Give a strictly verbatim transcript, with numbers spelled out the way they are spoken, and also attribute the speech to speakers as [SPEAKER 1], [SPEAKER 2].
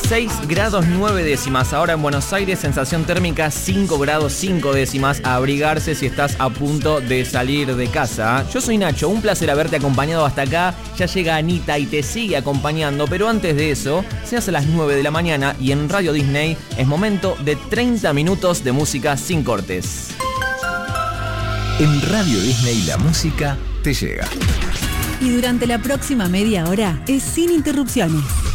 [SPEAKER 1] dieciséis grados nueve décimas. Ahora en Buenos Aires, sensación térmica cinco grados cinco décimas. A abrigarse si estás a punto de salir de casa. Yo soy Nacho, un placer haberte acompañado hasta acá. Ya llega Anita y te sigue acompañando. Pero antes de eso, se hace a las nueve de la mañana y en Radio Disney es momento de treinta minutos de música sin cortes.
[SPEAKER 2] En Radio Disney la música te llega.
[SPEAKER 3] Y durante la próxima media hora es sin interrupciones.